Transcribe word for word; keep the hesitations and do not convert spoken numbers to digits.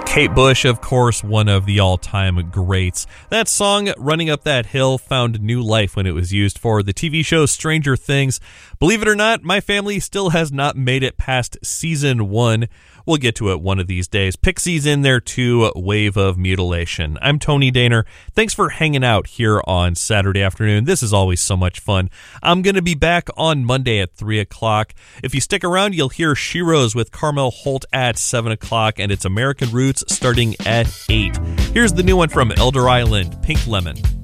Kate Bush, of course, one of the all-time greats. That song, Running Up That Hill, found new life when it was used for the T V show Stranger Things. Believe it or not, my family still has not made it past season one. We'll get to it one of these days. Pixie's in there too, Wave of Mutilation. I'm Tony Daner. Thanks for hanging out here on Saturday afternoon. This is always so much fun. I'm going to be back on Monday at three o'clock. If you stick around, you'll hear Sheroes with Carmel Holt at seven o'clock, and it's American Roots starting at eight. Here's the new one from Elder Island, Pink Lemon.